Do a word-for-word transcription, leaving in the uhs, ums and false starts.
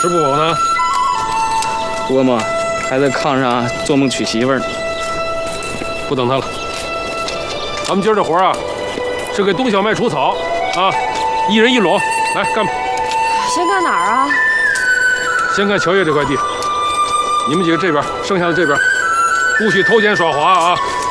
吃不饱呢？ 伯母还在炕上做梦娶媳妇儿呢。 不等他了，咱们今儿这活啊，是给董小麦除草啊，一人一垄，来干吧。 先干哪儿啊？ 先干乔叶这块地，你们几个这边，剩下的这边，不许偷奸耍滑啊！